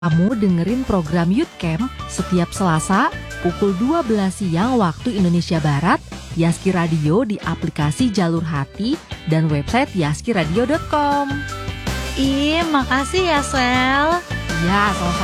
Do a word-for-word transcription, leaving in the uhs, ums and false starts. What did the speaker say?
Kamu dengerin program Youth Camp setiap Selasa pukul dua belas siang waktu Indonesia Barat, Yaski Radio di aplikasi Jalur Hati dan website yaski radio dot com. Ih, makasih ya Sel. Ya, sama-sama.